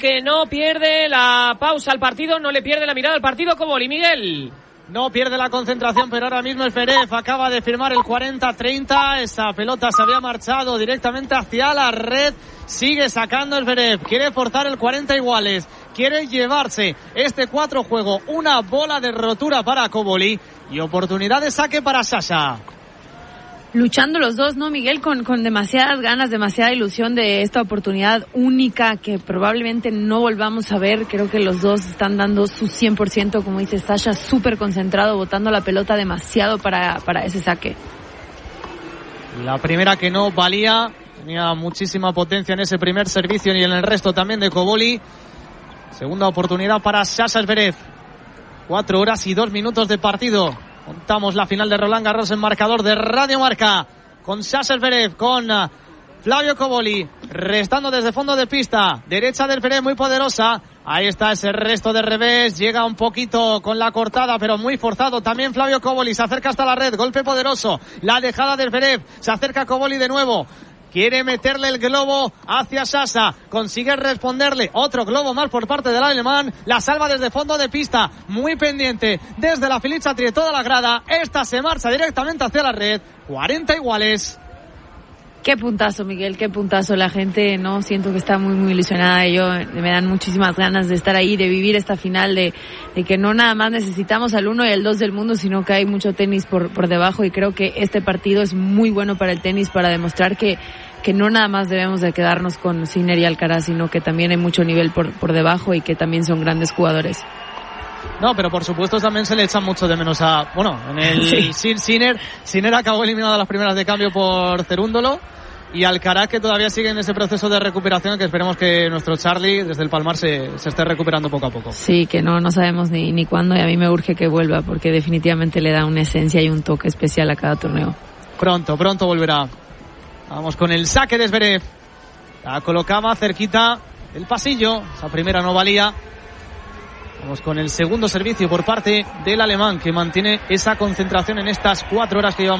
que no pierde la pausa al partido, no le pierde la mirada al partido Koboli. Miguel. No pierde la concentración, pero ahora mismo el Zverev acaba de firmar el 40-30. Esa pelota se había marchado directamente hacia la red. Sigue sacando el Zverev. Quiere forzar el 40 iguales. Quiere llevarse este 4 juego. Una bola de rotura para Koboli y oportunidad de saque para Sasha. Luchando los dos, ¿no, Miguel? Con demasiadas ganas, demasiada ilusión de esta oportunidad única que probablemente no volvamos a ver. Creo que los dos están dando su 100%, como dice Sasha, súper concentrado, botando la pelota demasiado para ese saque. La primera que no valía, tenía muchísima potencia en ese primer servicio y en el resto también de Koboli. Segunda oportunidad para Sasha Zverev. 4 horas y 2 minutos de partido. Contamos la final de Roland Garros en marcador de Radio Marca, con Sasha Zverev, con Flavio Koboli, restando desde fondo de pista, derecha del Zverev muy poderosa, ahí está ese resto de revés, llega un poquito con la cortada, pero muy forzado también Flavio Koboli, se acerca hasta la red, golpe poderoso, la dejada del Zverev, se acerca Koboli de nuevo. Quiere meterle el globo hacia Sasha. Consigue responderle. Otro globo más por parte del alemán. La salva desde fondo de pista. Muy pendiente. Desde la Filichatrie toda la grada. Esta se marcha directamente hacia la red. 40 iguales. Qué puntazo, Miguel, qué puntazo. La gente, no, siento que está muy, muy ilusionada. Me dan muchísimas ganas de estar ahí, de vivir esta final, de que no nada más necesitamos al 1 y al 2 del mundo, sino que hay mucho tenis por debajo, y creo que este partido es muy bueno para el tenis, para demostrar que no nada más debemos de quedarnos con Sinner y Alcaraz, sino que también hay mucho nivel por debajo y que también son grandes jugadores. No, pero por supuesto también se le echa mucho de menos en el sí. Sinner acabó eliminado a las primeras de cambio por Cerúndolo, y Alcaraz, que todavía sigue en ese proceso de recuperación, que esperemos que nuestro Charlie desde el Palmar se esté recuperando poco a poco. Sí, que no sabemos ni cuándo, y a mí me urge que vuelva, porque definitivamente le da una esencia y un toque especial a cada torneo. Pronto volverá. Vamos con el saque de Zverev. La colocaba cerquita del pasillo, esa primera no valía. Vamos con el segundo servicio por parte del alemán, que mantiene esa concentración en estas 4 horas que llevamos.